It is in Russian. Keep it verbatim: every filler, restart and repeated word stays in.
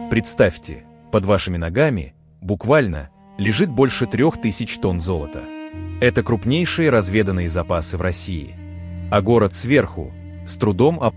Представьте, под вашими ногами буквально лежит больше трех тысяч тонн золота. Это крупнейшие разведанные запасы в России. А город сверху с трудом оплачивает